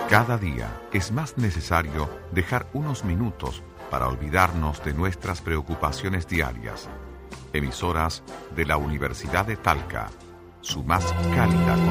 Cada día es más necesario dejar unos minutos para olvidarnos de nuestras preocupaciones diarias. Emisoras de la Universidad de Talca, su más cálida